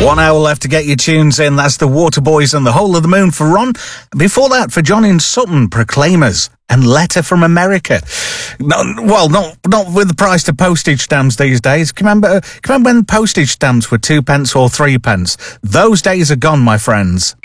1 hour left to get your tunes in. That's the Waterboys and The Whole of the Moon for Ron. Before that, for John in Sutton, Proclaimers and Letter from America. Not with the price of postage stamps these days. Can you remember when postage stamps were 2 pence or 3 pence? Those days are gone, my friends.